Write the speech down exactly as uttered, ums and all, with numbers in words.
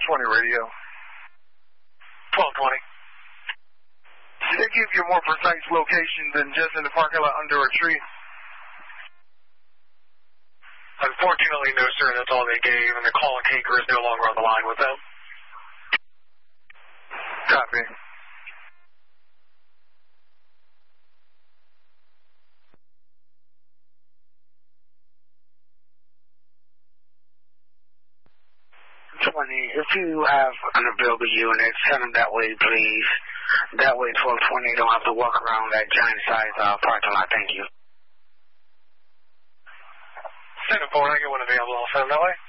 twenty radio. twelve twenty. Did they give you a more precise location than just in the parking lot under a tree? Unfortunately, no, sir. That's all they gave, and the call taker is no longer on the line with them. Copy. twenty, if you have an available unit, send them that way, please. That way, twelve twenty don't have to walk around that giant-sized uh, parking lot. Thank you. Send them forward. I get one available. I'll send them that way.